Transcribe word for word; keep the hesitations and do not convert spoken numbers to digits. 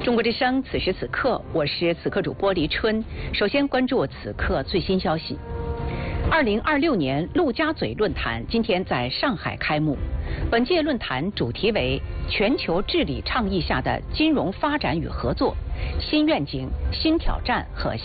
中国之声，此时此刻，我是此刻主播黎春。首先关注此刻最新消息。二零二六年陆家嘴论坛今天在上海开幕。本届论坛主题为全球治理倡议下的金融发展与合作、新愿景、新挑战和